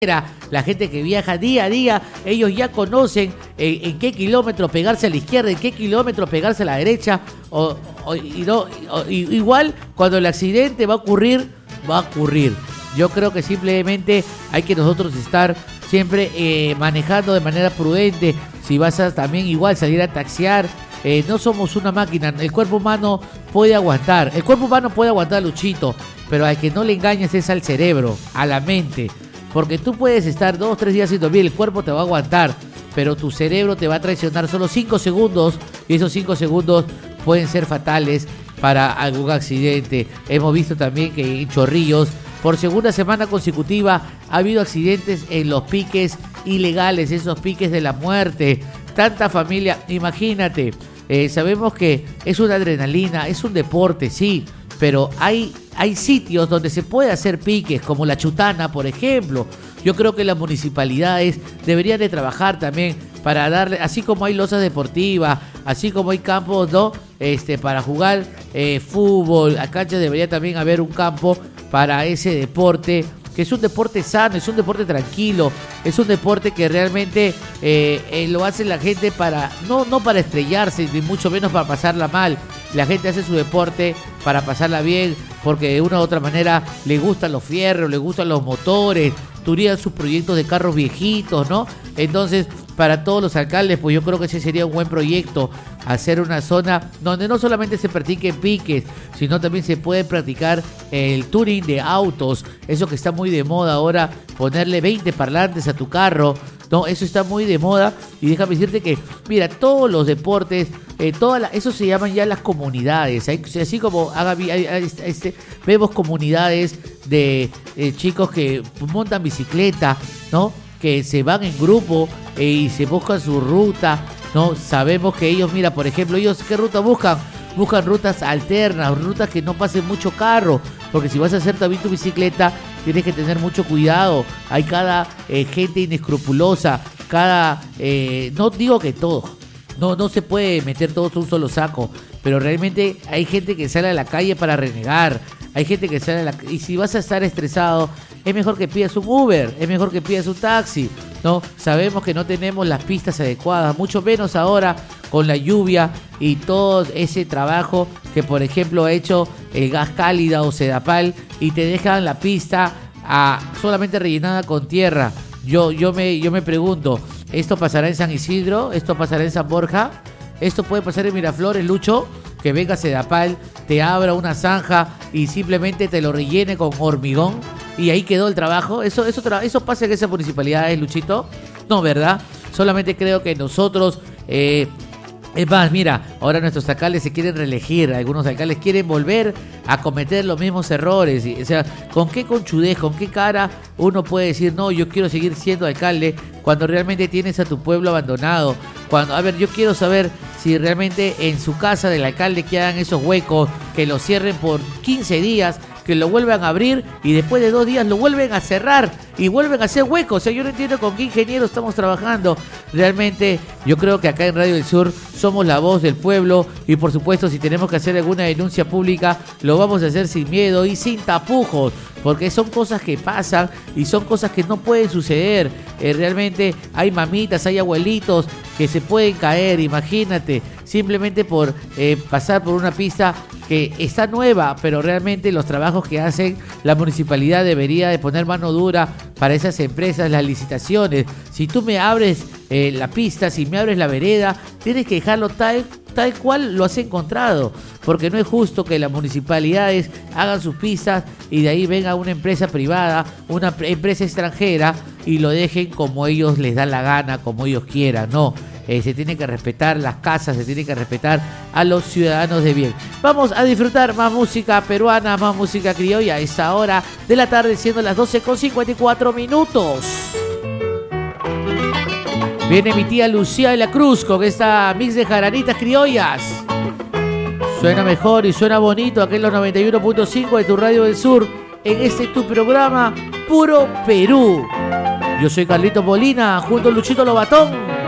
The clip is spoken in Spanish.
La gente que viaja día a día, ellos ya conocen en qué kilómetro pegarse a la izquierda, en qué kilómetro pegarse a la derecha, igual cuando el accidente va a ocurrir. Yo creo que simplemente hay que nosotros estar siempre manejando de manera prudente. Si vas a también igual salir a taxiar, no somos una máquina, el cuerpo humano puede aguantar, Luchito, pero al que no le engañes es al cerebro, a la mente. Porque tú puedes estar 2 o 3 días sin dormir, el cuerpo te va a aguantar, pero tu cerebro te va a traicionar solo 5 segundos y esos 5 segundos pueden ser fatales para algún accidente. Hemos visto también que en Chorrillos, por segunda semana consecutiva, ha habido accidentes en los piques ilegales, esos piques de la muerte. Tanta familia, imagínate, sabemos que es una adrenalina, es un deporte, sí, pero hay sitios donde se puede hacer piques, como La Chutana, por ejemplo. Yo creo que las municipalidades deberían de trabajar también para darle, así como hay losas deportivas, así como hay campos, ¿no? Para jugar fútbol, acá debería también haber un campo para ese deporte, que es un deporte sano, es un deporte tranquilo, es un deporte que realmente lo hace la gente para, no para estrellarse, ni mucho menos para pasarla mal. La gente hace su deporte para pasarla bien, porque de una u otra manera le gustan los fierros, le gustan los motores, turían sus proyectos de carros viejitos, ¿no? Entonces, para todos los alcaldes, pues yo creo que ese sería un buen proyecto, hacer una zona donde no solamente se practiquen piques, sino también se puede practicar el tuning de autos, eso que está muy de moda ahora, ponerle 20 parlantes a tu carro, no, eso está muy de moda. Y déjame decirte que, mira, todos los deportes, eso se llaman ya las comunidades, así como vemos comunidades de chicos que montan bicicleta, ¿no? Que se van en grupo y se buscan su ruta, ¿no? Sabemos que ellos, mira, por ejemplo, ellos, ¿qué ruta buscan? Buscan rutas alternas, rutas que no pasen mucho carro, porque si vas a hacer también tu bicicleta, tienes que tener mucho cuidado. Hay cada gente inescrupulosa, no digo que todos, no se puede meter todos en un solo saco, pero realmente hay gente que sale a la calle para renegar, hay gente que sale a la calle, y si vas a estar estresado, es mejor que pidas un Uber, es mejor que pidas un taxi, ¿no? Sabemos que no tenemos las pistas adecuadas, mucho menos ahora con la lluvia y todo ese trabajo que, por ejemplo, ha hecho Gas Cálida o Sedapal, y te dejan la pista solamente rellenada con tierra. Yo me pregunto, ¿esto pasará en San Isidro? ¿Esto pasará en San Borja? ¿Esto puede pasar en Miraflores, Lucho? Que venga Sedapal, te abra una zanja y simplemente te lo rellene con hormigón y ahí quedó el trabajo. ¿Eso pasa en esas municipalidades, Luchito? No, ¿verdad? Solamente creo que nosotros... Es más, mira, ahora nuestros alcaldes se quieren reelegir, algunos alcaldes quieren volver a cometer los mismos errores. O sea, ¿con qué conchudez, con qué cara uno puede decir, no, yo quiero seguir siendo alcalde cuando realmente tienes a tu pueblo abandonado? Yo quiero saber si realmente en su casa del alcalde quedan esos huecos, que lo cierren por 15 días, que lo vuelvan a abrir y después de 2 días lo vuelven a cerrar y vuelven a hacer huecos. O sea, yo no entiendo con qué ingeniero estamos trabajando. Realmente yo creo que acá en Radio del Sur somos la voz del pueblo y, por supuesto, si tenemos que hacer alguna denuncia pública, lo vamos a hacer sin miedo y sin tapujos, porque son cosas que pasan y son cosas que no pueden suceder. Realmente hay mamitas, hay abuelitos que se pueden caer, imagínate, simplemente por pasar por una pista que está nueva, pero realmente los trabajos que hacen la municipalidad debería de poner mano dura para esas empresas, las licitaciones. Si tú me abres la pista, si me abres la vereda, tienes que dejarlo tal cual lo has encontrado, porque no es justo que las municipalidades hagan sus pistas y de ahí venga una empresa privada, una empresa extranjera y lo dejen como ellos les da la gana, como ellos quieran. No, se tiene que respetar las casas, se tiene que respetar a los ciudadanos de bien. Vamos a disfrutar más música peruana, más música criolla a esta hora de la tarde, siendo las 12:54 minutos. Viene mi tía Lucía de la Cruz con esta mix de jaranitas criollas. Suena mejor y suena bonito aquí en los 91.5 de tu Radio del Sur, en este tu programa Puro Perú. Yo soy Carlito Molina, junto a Luchito Lobatón.